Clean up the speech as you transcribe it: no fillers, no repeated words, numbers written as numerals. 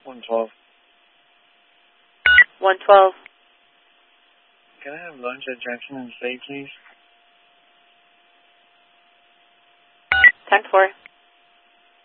112. 112. Can I have lunch at Jackson and State, please? 10-4.